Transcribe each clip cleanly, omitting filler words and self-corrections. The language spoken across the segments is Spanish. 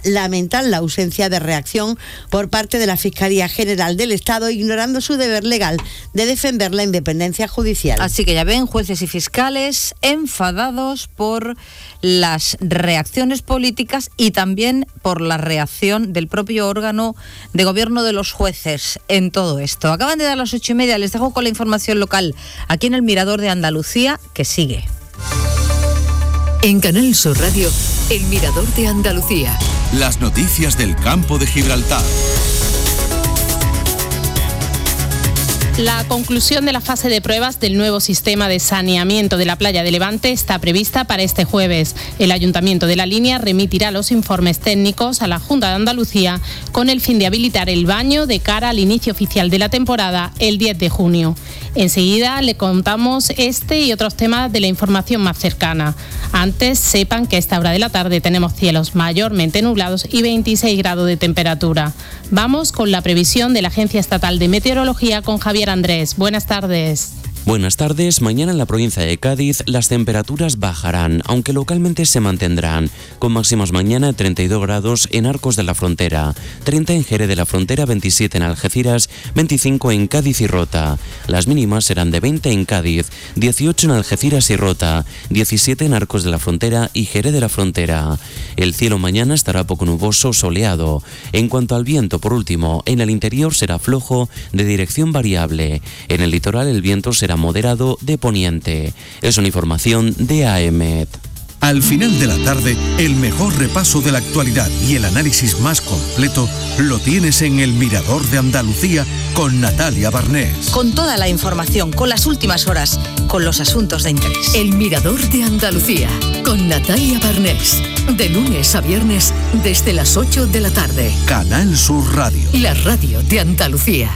lamentan la ausencia de reacción por parte de la Fiscalía General del Estado, ignorando su deber legal de defender la independencia judicial. Así que ya ven, jueces y fiscales enfadados por las reacciones políticas y también por la reacción del propio órgano de gobierno de los jueces en todo esto. Acaban de dar las 8:30, les dejo con la información local aquí en el Mirador de Andalucía, que sigue. En Canal Sur Radio, el Mirador de Andalucía. Las noticias del campo de Gibraltar. La conclusión de la fase de pruebas del nuevo sistema de saneamiento de la playa de Levante está prevista para este jueves. El Ayuntamiento de La Línea remitirá los informes técnicos a la Junta de Andalucía con el fin de habilitar el baño de cara al inicio oficial de la temporada el 10 de junio. Enseguida le contamos este y otros temas de la información más cercana. Antes, sepan que a esta hora de la tarde tenemos cielos mayormente nublados y 26 grados de temperatura. Vamos con la previsión de la Agencia Estatal de Meteorología con Javier Andrés. Buenas tardes. Buenas tardes. Mañana en la provincia de Cádiz las temperaturas bajarán, aunque localmente se mantendrán, con máximas mañana 32 grados en Arcos de la Frontera, 30 en Jerez de la Frontera, 27 en Algeciras, 25 en Cádiz y Rota. Las mínimas serán de 20 en Cádiz, 18 en Algeciras y Rota, 17 en Arcos de la Frontera y Jerez de la Frontera. El cielo mañana estará poco nuboso, soleado. En cuanto al viento, por último, en el interior será flojo de dirección variable. En el litoral el viento será moderado de poniente. Es una información de AEMET. Al final de la tarde, el mejor repaso de la actualidad y el análisis más completo lo tienes en El Mirador de Andalucía con Natalia Barnés. Con toda la información, con las últimas horas, con los asuntos de interés. El Mirador de Andalucía con Natalia Barnés. De lunes a viernes desde las 8 de la tarde. Canal Sur Radio. La radio de Andalucía.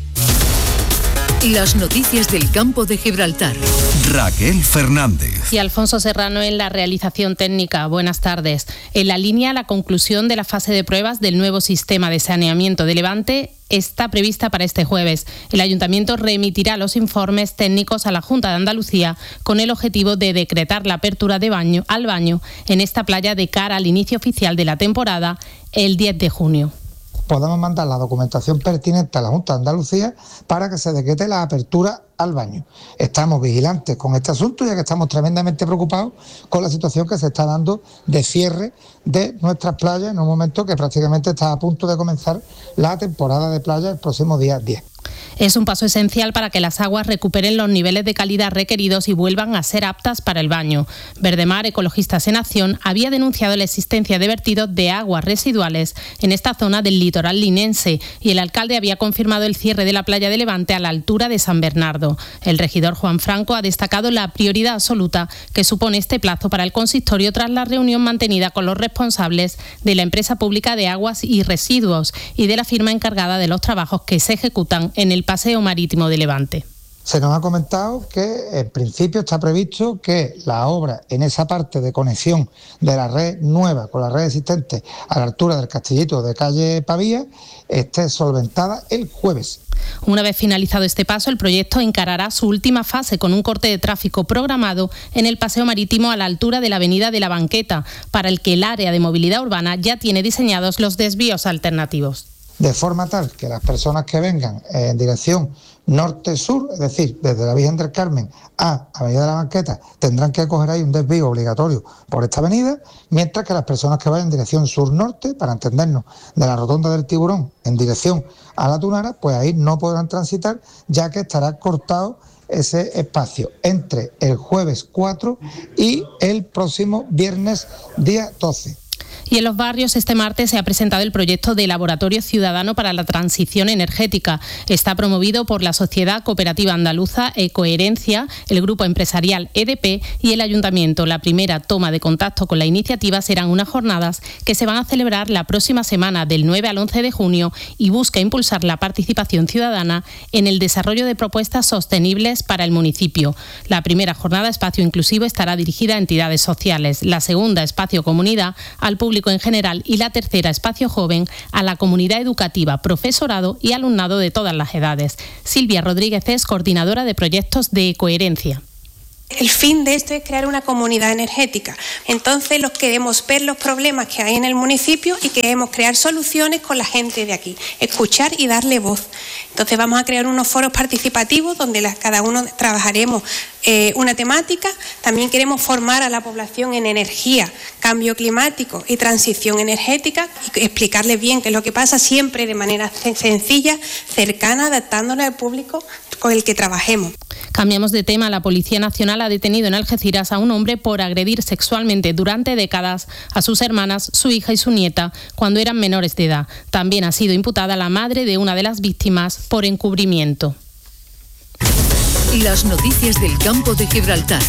Las noticias del campo de Gibraltar. Raquel Fernández. Y Alfonso Serrano en la realización técnica. Buenas tardes. En La Línea, la conclusión de la fase de pruebas del nuevo sistema de saneamiento de Levante está prevista para este jueves. El Ayuntamiento remitirá los informes técnicos a la Junta de Andalucía con el objetivo de decretar la apertura de al baño en esta playa de cara al inicio oficial de la temporada el 10 de junio. Podemos mandar la documentación pertinente a la Junta de Andalucía para que se decrete la apertura al baño. Estamos vigilantes con este asunto, ya que estamos tremendamente preocupados con la situación que se está dando de cierre de nuestras playas en un momento que prácticamente está a punto de comenzar la temporada de playa el próximo día 10. Es un paso esencial para que las aguas recuperen los niveles de calidad requeridos y vuelvan a ser aptas para el baño. Verdemar, Ecologistas en Acción, había denunciado la existencia de vertidos de aguas residuales en esta zona del litoral linense y el alcalde había confirmado el cierre de la playa de Levante a la altura de San Bernardo. El regidor Juan Franco ha destacado la prioridad absoluta que supone este plazo para el consistorio tras la reunión mantenida con los responsables de la empresa pública de aguas y residuos y de la firma encargada de los trabajos que se ejecutan en el Paseo Marítimo de Levante. Se nos ha comentado que en principio está previsto que la obra en esa parte de conexión de la red nueva con la red existente a la altura del Castillito de calle Pavía esté solventada el jueves. Una vez finalizado este paso, el proyecto encarará su última fase con un corte de tráfico programado en el Paseo Marítimo a la altura de la Avenida de la Banqueta, para el que el área de movilidad urbana ya tiene diseñados los desvíos alternativos. De forma tal que las personas que vengan en dirección norte-sur, es decir, desde la Virgen del Carmen a Avenida de la Banqueta, tendrán que coger ahí un desvío obligatorio por esta avenida, mientras que las personas que vayan en dirección sur-norte, para entendernos, de la Rotonda del Tiburón en dirección a la Tunara, pues ahí no podrán transitar, ya que estará cortado ese espacio entre el jueves 4 y el próximo viernes día 12. Y en los barrios este martes se ha presentado el proyecto de Laboratorio Ciudadano para la Transición Energética. Está promovido por la Sociedad Cooperativa Andaluza Ecoherencia, el grupo empresarial EDP y el Ayuntamiento. La primera toma de contacto con la iniciativa serán unas jornadas que se van a celebrar la próxima semana del 9 al 11 de junio y busca impulsar la participación ciudadana en el desarrollo de propuestas sostenibles para el municipio. La primera jornada Espacio Inclusivo estará dirigida a entidades sociales, la segunda Espacio Comunidad al público en general y la tercera Espacio Joven a la comunidad educativa, profesorado y alumnado de todas las edades. Silvia Rodríguez es coordinadora de proyectos de Ecoherencia. El fin de esto es crear una comunidad energética. Entonces queremos ver los problemas que hay en el municipio y queremos crear soluciones con la gente de aquí, escuchar y darle voz. Entonces vamos a crear unos foros participativos donde cada uno trabajaremos una temática. También queremos formar a la población en energía, cambio climático y transición energética y explicarles bien qué es lo que pasa, siempre de manera sencilla, cercana, adaptándolo al público con el que trabajemos. Cambiamos de tema. La Policía Nacional ha detenido en Algeciras a un hombre por agredir sexualmente durante décadas a sus hermanas, su hija y su nieta cuando eran menores de edad. También ha sido imputada la madre de una de las víctimas por encubrimiento. Las noticias del campo de Gibraltar.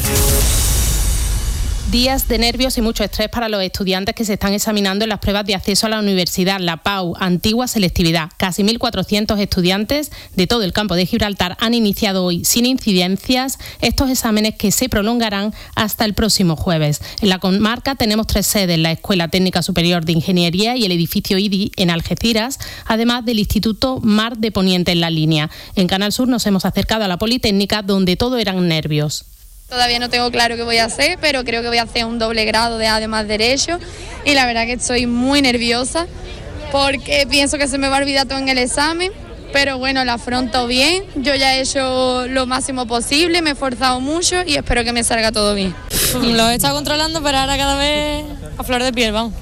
Días de nervios y mucho estrés para los estudiantes que se están examinando en las pruebas de acceso a la universidad, la PAU, antigua selectividad. Casi 1.400 estudiantes de todo el campo de Gibraltar han iniciado hoy, sin incidencias, estos exámenes que se prolongarán hasta el próximo jueves. En la comarca tenemos 3 sedes, la Escuela Técnica Superior de Ingeniería y el edificio IDI en Algeciras, además del Instituto Mar de Poniente en La Línea. En Canal Sur nos hemos acercado a la Politécnica, donde todo eran nervios. Todavía no tengo claro qué voy a hacer, pero creo que voy a hacer un doble grado de además Derecho y la verdad que estoy muy nerviosa porque pienso que se me va a olvidar todo en el examen, pero bueno, lo afronto bien. Yo ya he hecho lo máximo posible, me he esforzado mucho y espero que me salga todo bien. Lo he estado controlando, pero ahora cada vez a flor de piel, vamos.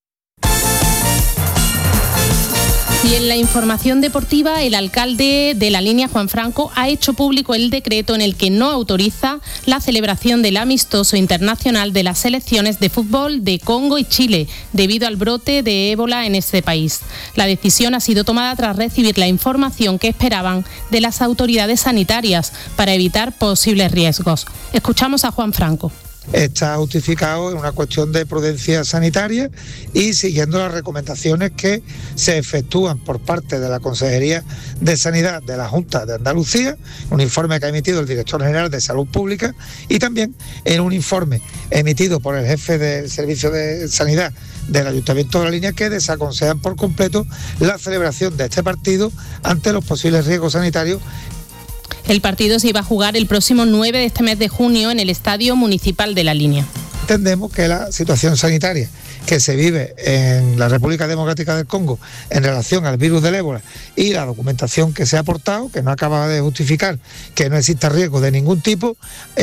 Y en la información deportiva, el alcalde de La Línea, Juan Franco, ha hecho público el decreto en el que no autoriza la celebración del amistoso internacional de las selecciones de fútbol de Congo y Chile, debido al brote de ébola en este país. La decisión ha sido tomada tras recibir la información que esperaban de las autoridades sanitarias para evitar posibles riesgos. Escuchamos a Juan Franco. Está justificado en una cuestión de prudencia sanitaria y siguiendo las recomendaciones que se efectúan por parte de la Consejería de Sanidad de la Junta de Andalucía, un informe que ha emitido el Director General de Salud Pública y también en un informe emitido por el jefe del Servicio de Sanidad del Ayuntamiento de La Línea, que desaconsejan por completo la celebración de este partido ante los posibles riesgos sanitarios. El partido se iba a jugar el próximo 9 de este mes de junio en el Estadio Municipal de La Línea. Entendemos que la situación sanitaria que se vive en la República Democrática del Congo en relación al virus del ébola y la documentación que se ha aportado, que no acaba de justificar que no exista riesgo de ningún tipo,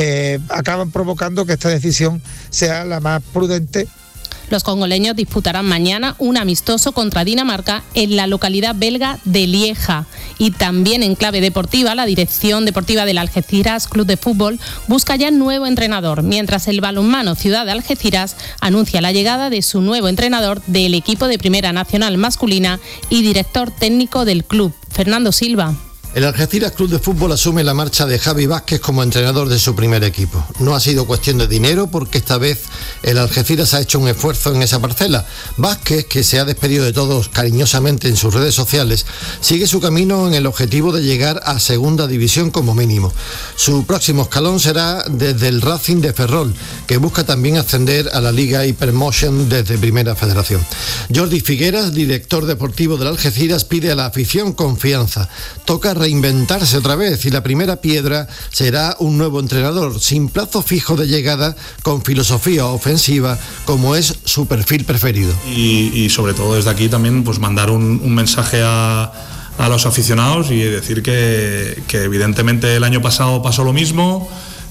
acaban provocando que esta decisión sea la más prudente. Los congoleños disputarán mañana un amistoso contra Dinamarca en la localidad belga de Lieja. Y también en clave deportiva, la dirección deportiva del Algeciras Club de Fútbol busca ya nuevo entrenador, mientras el balonmano Ciudad de Algeciras anuncia la llegada de su nuevo entrenador del equipo de Primera Nacional masculina y director técnico del club, Fernando Silva. El Algeciras Club de Fútbol asume la marcha de Javi Vázquez como entrenador de su primer equipo. No ha sido cuestión de dinero porque esta vez el Algeciras ha hecho un esfuerzo en esa parcela. Vázquez, que se ha despedido de todos cariñosamente en sus redes sociales, sigue su camino en el objetivo de llegar a Segunda División como mínimo. Su próximo escalón será desde el Racing de Ferrol, que busca también ascender a la Liga Hypermotion desde Primera Federación. Jordi Figueras, director deportivo del Algeciras, pide a la afición confianza. Toca reinventarse otra vez y la primera piedra será un nuevo entrenador sin plazo fijo de llegada, con filosofía ofensiva como es su perfil preferido. Y sobre todo desde aquí también pues mandar un mensaje a los aficionados y decir que evidentemente el año pasado pasó lo mismo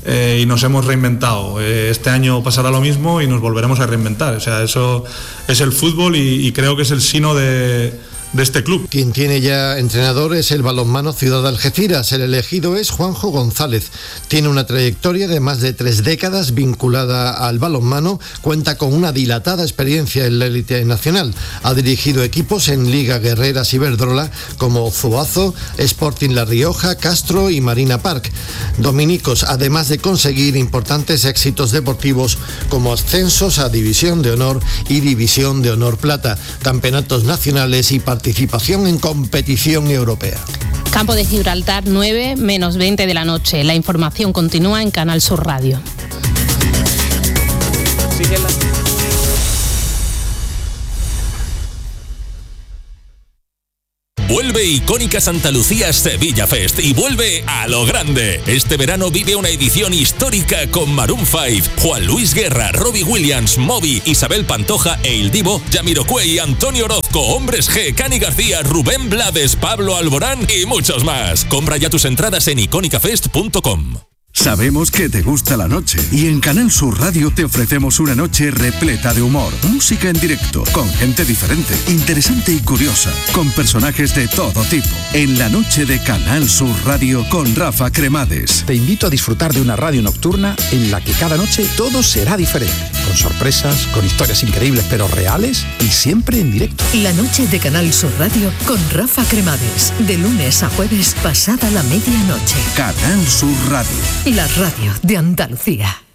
y nos hemos reinventado. Este año pasará lo mismo y nos volveremos a reinventar. O sea, eso es el fútbol y creo que es el sino de este club. Quien tiene ya entrenador es el balonmano Ciudad de Algeciras. El elegido es Juanjo González. Tiene una trayectoria de más de 3 décadas vinculada al balonmano. Cuenta con una dilatada experiencia en la élite nacional. Ha dirigido equipos en Liga Guerreras y Iberdrola como Zuazo, Sporting La Rioja, Castro y Marina Park. Dominicos, además de conseguir importantes éxitos deportivos como ascensos a División de Honor y División de Honor Plata, campeonatos nacionales y participación en competición europea. Campo de Gibraltar, 9 menos 20 de la noche. La información continúa en Canal Sur Radio. Vuelve Icónica Santa Lucía Sevilla Fest y vuelve a lo grande. Este verano vive una edición histórica con Maroon 5, Juan Luis Guerra, Robbie Williams, Moby, Isabel Pantoja e Il Divo, Jamiroquai, Antonio Orozco, Hombres G, Cani García, Rubén Blades, Pablo Alborán y muchos más. Compra ya tus entradas en icónicafest.com. Sabemos que te gusta la noche y en Canal Sur Radio te ofrecemos una noche repleta de humor, música en directo, con gente diferente, interesante y curiosa, con personajes de todo tipo. En la noche de Canal Sur Radio con Rafa Cremades. Te invito a disfrutar de una radio nocturna en la que cada noche todo será diferente, con sorpresas, con historias increíbles pero reales y siempre en directo. La noche de Canal Sur Radio con Rafa Cremades, de lunes a jueves pasada la medianoche. Canal Sur Radio. La radio de Andalucía.